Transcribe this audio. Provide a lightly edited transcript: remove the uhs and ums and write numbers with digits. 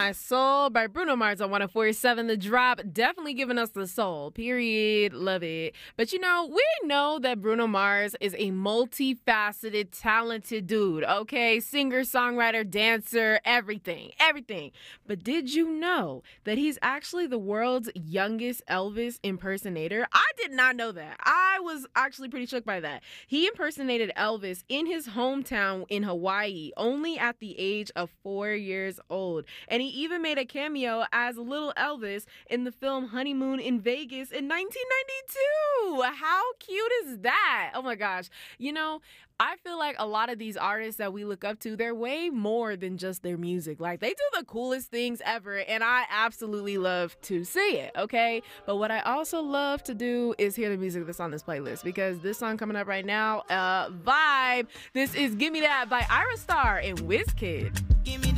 My Soul by Bruno Mars on 104.7 The Drop. Definitely giving us the soul. Period. Love it. But we know that Bruno Mars is a multifaceted, talented dude, okay? Singer, songwriter, dancer, everything. Everything. But did you know that he's actually the world's youngest Elvis impersonator? I did not know that. I was actually pretty shook by that. He impersonated Elvis in his hometown in Hawaii only at the age of 4 years old. And he even made a cameo as little Elvis in the film Honeymoon in Vegas in 1992. How cute is that? Oh my gosh. I feel like a lot of these artists that we look up to, they're way more than just their music. Like, they do the coolest things ever, and I absolutely love to see it, okay? But what I also love to do is hear the music that's on this playlist, because this song coming up right now, vibe. This is Gimme That by Ira Star and Wizkid. Give me